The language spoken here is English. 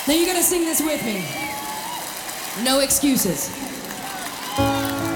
Now you're gonna sing this with me. No excuses.